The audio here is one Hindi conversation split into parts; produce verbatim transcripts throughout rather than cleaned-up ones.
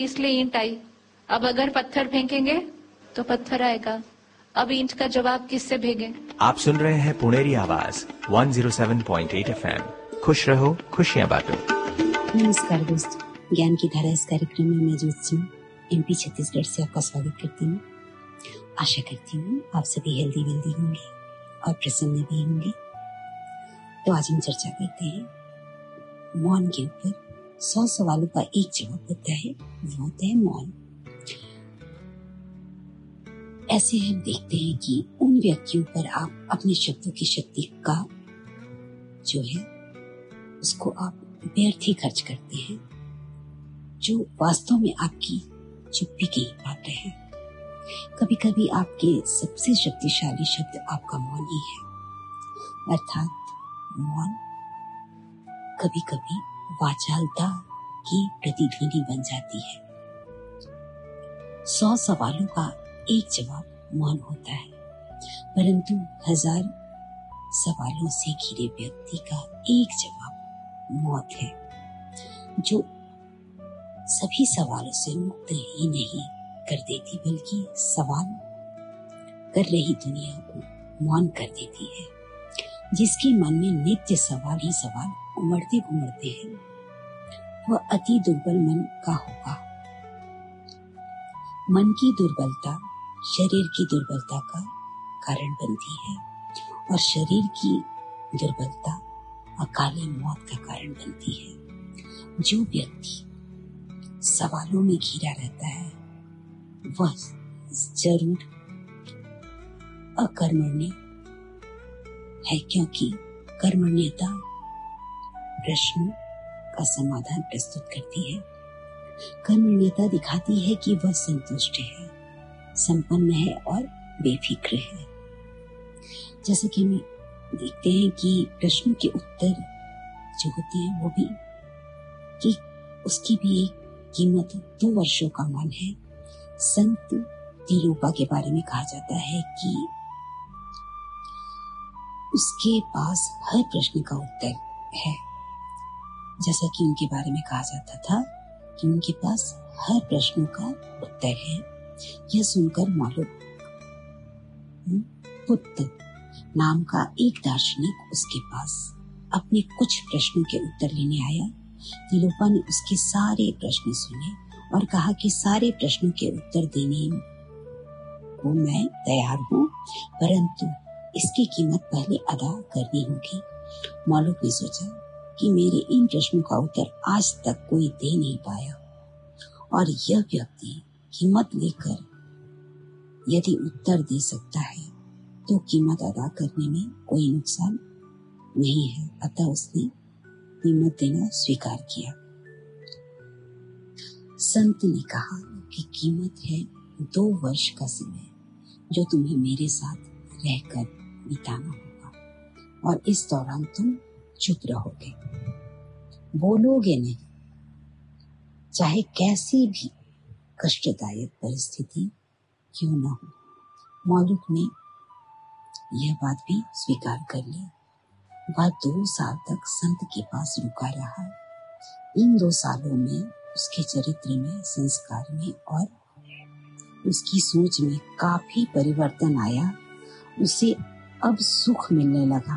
इसलिए ईंट आई। अब अगर पत्थर फेंकेंगे तो पत्थर आएगा। अब ईंट का जवाब किससे भेंगे? आप सुन रहे हैं पुणेरी आवाज एक सौ सात पॉइंट आठ एफएम। खुश रहो, खुशियां बांटो। नमस्कार दोस्तों, ज्ञान की धारा इस कार्यक्रम में मैं ज्योत्सना एमपी छत्तीसगढ़ से आपका स्वागत करती हूँ। आशा करती हूँ आप सभी हेल्दी वेल्दी होंगे और प्रसन्न भी होंगे। तो आज हम चर्चा करते हैं मौन के ऊपर। सौ सवालों का एक जवाब होता है, वो होता है मौन। ऐसे हम देखते हैं कि उन व्यक्तियों पर आप अपने शब्दों की शक्ति का जो है उसको आप व्यर्थ ही खर्च करते हैं, जो वास्तव में आपकी चुप्पी की पात्र है। कभी कभी आपके सबसे शक्तिशाली शब्द आपका मौन ही है, अर्थात मौन कभी कभी वाचालता की प्रतिध्वनि बन जाती है। सौ सवालों का एक जवाब मौन होता है, परंतु हजार सवालों से घिरे व्यक्ति का एक जवाब मौत है, जो सभी सवालों से मुक्त ही नहीं कर देती बल्कि सवाल कर रही दुनिया को मौन कर देती है। जिसके मन में नित्य सवाल ही सवाल उमड़ते घुमड़ते हैं, वह अति दुर्बल मन का होगा। मन की दुर्बलता शरीर की दुर्बलता का कारण बनती है और शरीर की दुर्बलता अकाले मौत का कारण बनती है। जो व्यक्ति सवालों में घिरा रहता है वह जरूर अकर्मण्य है, क्योंकि कर्मण्यता प्रश्नों का समाधान प्रस्तुत करती है। कर्मण्यता दिखाती है कि वह संतुष्ट है, संपन्न है और बेफिक्र है। जैसे कि हम देखते हैं कि प्रश्नों के उत्तर जो होते हैं वो भी कि उसकी भी एक कीमत दो वर्षों का मन है। संत तिरुपा के बारे में कहा जाता है कि उसके पास हर प्रश्न का उत्तर है। जैसा कि उनके बारे में कहा जाता था कि उनके पास हर प्रश्नों का उत्तर है। यह सुनकर मालूम पुत्र नाम का एक दार्शनिक उसके पास अपने कुछ प्रश्नों के उत्तर लेने आया। तिरुपा ने उसके सारे प्रश्न सुने और कहा कि सारे प्रश्नों के उत्तर देने को मैं तैयार हूँ, परंतु इसकी कीमत पहले अदा करनी होगी। मालूक ने सोचा कि मेरे इन प्रश्नों का उत्तर आज तक कोई दे नहीं पाया और यह व्यक्ति कीमत लेकर यदि उत्तर दे सकता है तो कीमत अदा करने में कोई नुकसान नहीं है। अतः उसने कीमत देना स्वीकार किया। संत ने कहा कि कीमत है दो वर्ष का समय जो तुम्हें मेरे साथ रहकर बिताना होगा, और इस दौरान तुम चुप रहोगे, बोलोगे नहीं, चाहे कैसी भी कष्टदायक परिस्थिति क्यों न हो। मौलूक ने यह बात भी स्वीकार कर ली। वह दो साल तक संत के पास रुका रहा। इन दो सालों में उसके चरित्र में, संस्कार में और उसकी सोच में काफी परिवर्तन आया। उसे अब सुख मिलने लगा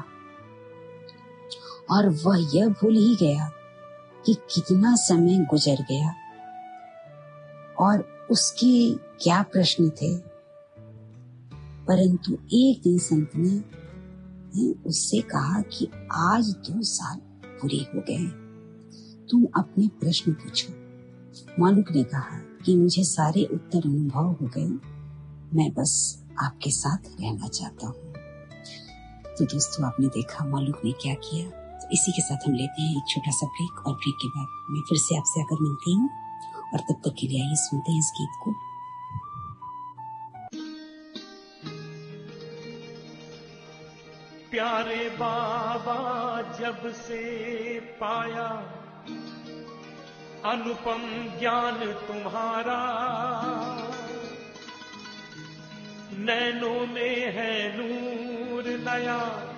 और वह यह भूल ही गया कि कितना समय गुजर गया और उसके क्या प्रश्न थे। परंतु एक दिन संत ने उससे कहा कि आज दो साल पूरे हो गए, तुम अपने प्रश्न पूछो। मालूक ने कहा कि मुझे सारे उत्तर अनुभव हो गए, मैं बस आपके साथ रहना चाहता हूँ। तो दोस्तों, आपने देखा मालूक ने क्या किया। तो इसी के साथ हम लेते हैं एक छोटा सा ब्रेक और ब्रेक के बाद मैं फिर से आपसे आकर मिलती हूँ, और तब तक के लिए आइए सुनते हैं इस गीत को। प्यारे बाबा जब से पाया अनुपम ज्ञान तुम्हारा, नैनों में है नूर नया